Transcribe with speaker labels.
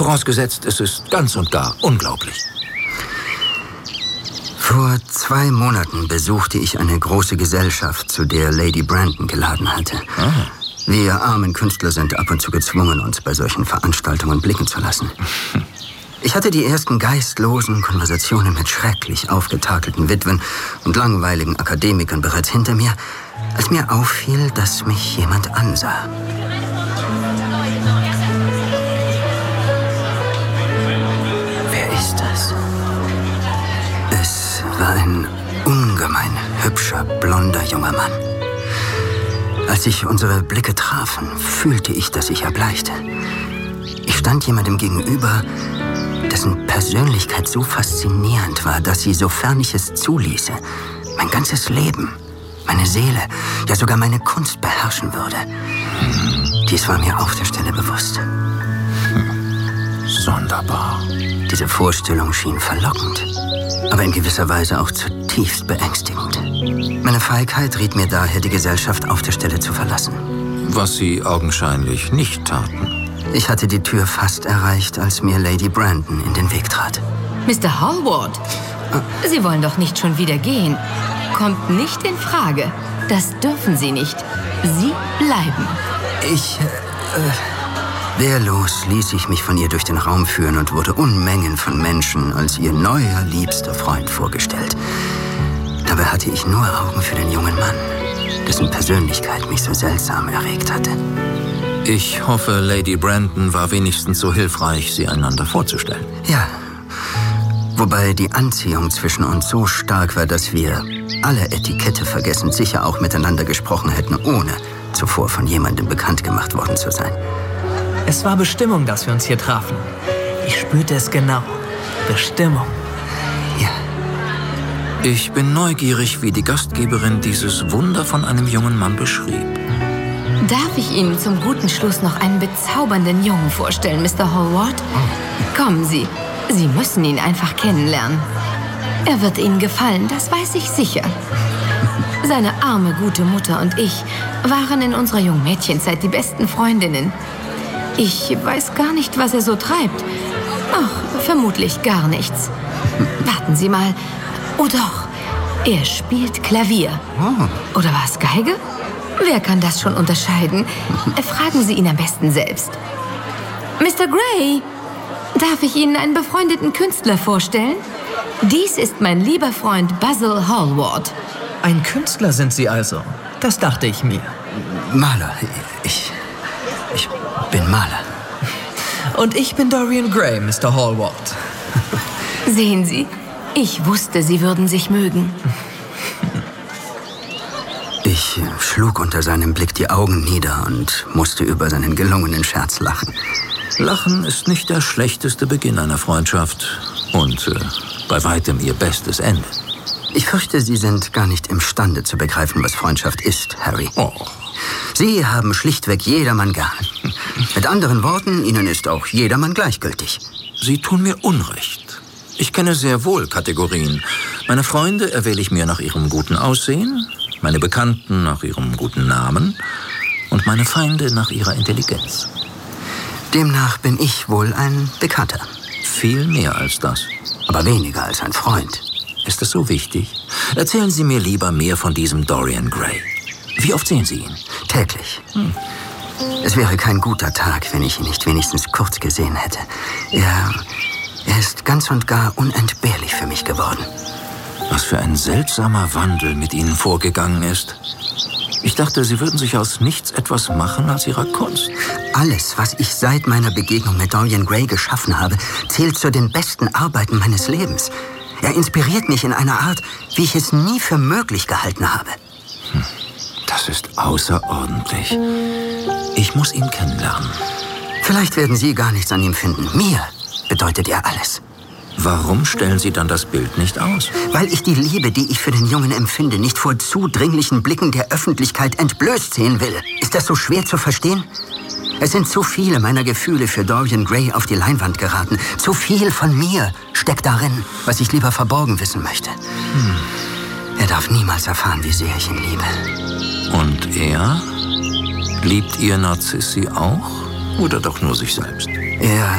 Speaker 1: Vorausgesetzt, es ist ganz und gar unglaublich.
Speaker 2: Vor 2 Monaten besuchte ich eine große Gesellschaft, zu der Lady Brandon geladen hatte.
Speaker 1: Aha.
Speaker 2: Wir armen Künstler sind ab und zu gezwungen, uns bei solchen Veranstaltungen blicken zu lassen. Ich hatte die ersten geistlosen Konversationen mit schrecklich aufgetakelten Witwen und langweiligen Akademikern bereits hinter mir, als mir auffiel, dass mich jemand ansah. Wer ist das? Es war ein ungemein hübscher, blonder junger Mann. Als sich unsere Blicke trafen, fühlte ich, dass ich erbleichte. Ich stand jemandem gegenüber, dessen Persönlichkeit so faszinierend war, dass sie, sofern ich es zuließe, mein ganzes Leben, meine Seele, ja sogar meine Kunst beherrschen würde. Dies war mir auf der Stelle bewusst.
Speaker 1: Sonderbar.
Speaker 2: Diese Vorstellung schien verlockend, aber in gewisser Weise auch zutiefst beängstigend. Meine Feigheit riet mir daher, die Gesellschaft auf der Stelle zu verlassen.
Speaker 1: Was Sie augenscheinlich nicht taten.
Speaker 2: Ich hatte die Tür fast erreicht, als mir Lady Brandon in den Weg trat.
Speaker 3: Mr. Hallward, Sie wollen doch nicht schon wieder gehen. Kommt nicht in Frage. Das dürfen Sie nicht. Sie bleiben.
Speaker 2: Wehrlos ließ ich mich von ihr durch den Raum führen und wurde Unmengen von Menschen als ihr neuer, liebster Freund vorgestellt. Dabei hatte ich nur Augen für den jungen Mann, dessen Persönlichkeit mich so seltsam erregt hatte.
Speaker 1: Ich hoffe, Lady Brandon war wenigstens so hilfreich, sie einander vorzustellen.
Speaker 2: Ja, wobei die Anziehung zwischen uns so stark war, dass wir, alle Etikette vergessend, sicher auch miteinander gesprochen hätten, ohne zuvor von jemandem bekannt gemacht worden zu sein.
Speaker 4: Es war Bestimmung, dass wir uns hier trafen. Ich spürte es genau. Bestimmung.
Speaker 2: Ja.
Speaker 1: Ich bin neugierig, wie die Gastgeberin dieses Wunder von einem jungen Mann beschrieb.
Speaker 3: Darf ich Ihnen zum guten Schluss noch einen bezaubernden Jungen vorstellen, Mr. Hallward? Kommen Sie. Sie müssen ihn einfach kennenlernen. Er wird Ihnen gefallen, das weiß ich sicher. Seine arme, gute Mutter und ich waren in unserer Jungmädchenzeit die besten Freundinnen. Ich weiß gar nicht, was er so treibt. Ach, vermutlich gar nichts. Warten Sie mal. Oh doch, er spielt Klavier. Oder war es Geige? Wer kann das schon unterscheiden? Fragen Sie ihn am besten selbst. Mr. Gray, darf ich Ihnen einen befreundeten Künstler vorstellen? Dies ist mein lieber Freund Basil Hallward.
Speaker 4: Ein Künstler sind Sie also. Das dachte ich mir.
Speaker 2: Maler. Ich bin Maler.
Speaker 4: Und ich bin Dorian Gray, Mr. Hallward.
Speaker 3: Sehen Sie, ich wusste, Sie würden sich mögen.
Speaker 2: Ich schlug unter seinem Blick die Augen nieder und musste über seinen gelungenen Scherz lachen.
Speaker 1: Lachen ist nicht der schlechteste Beginn einer Freundschaft und bei weitem ihr bestes Ende.
Speaker 2: Ich fürchte, Sie sind gar nicht imstande zu begreifen, was Freundschaft ist, Harry.
Speaker 1: Oh.
Speaker 2: Sie haben schlichtweg jedermann gern. Mit anderen Worten, Ihnen ist auch jedermann gleichgültig.
Speaker 1: Sie tun mir Unrecht. Ich kenne sehr wohl Kategorien. Meine Freunde erwähle ich mir nach ihrem guten Aussehen, meine Bekannten nach ihrem guten Namen und meine Feinde nach ihrer Intelligenz.
Speaker 2: Demnach bin ich wohl ein Bekannter.
Speaker 1: Viel mehr als das.
Speaker 2: Aber weniger als ein Freund.
Speaker 1: Ist das so wichtig? Erzählen Sie mir lieber mehr von diesem Dorian Gray. Wie oft sehen Sie ihn?
Speaker 2: Täglich. Es wäre kein guter Tag, wenn ich ihn nicht wenigstens kurz gesehen hätte. Er ist ganz und gar unentbehrlich für mich geworden.
Speaker 1: Was für ein seltsamer Wandel mit Ihnen vorgegangen ist. Ich dachte, Sie würden sich aus nichts etwas machen als Ihrer Kunst.
Speaker 2: Alles, was ich seit meiner Begegnung mit Dorian Gray geschaffen habe, zählt zu den besten Arbeiten meines Lebens. Er inspiriert mich in einer Art, wie ich es nie für möglich gehalten habe.
Speaker 1: Das ist außerordentlich. Ich muss ihn kennenlernen.
Speaker 2: Vielleicht werden Sie gar nichts an ihm finden. Mir bedeutet er alles.
Speaker 1: Warum stellen Sie dann das Bild nicht aus?
Speaker 2: Weil ich die Liebe, die ich für den Jungen empfinde, nicht vor zudringlichen Blicken der Öffentlichkeit entblößt sehen will. Ist das so schwer zu verstehen? Es sind zu viele meiner Gefühle für Dorian Gray auf die Leinwand geraten. Zu viel von mir steckt darin, was ich lieber verborgen wissen möchte. Er darf niemals erfahren, wie sehr ich ihn liebe.
Speaker 1: Und er? Liebt Ihr Narziss Sie auch? Oder doch nur sich selbst?
Speaker 2: Er